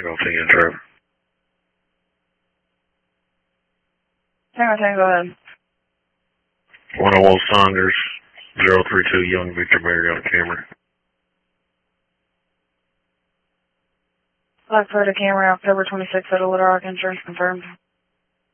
Tango, intro. Tango, go ahead. 101 Saunders, 032 Young Victor Mary on camera. Black Photo camera, October 26th at a Little Rock, insurance confirmed.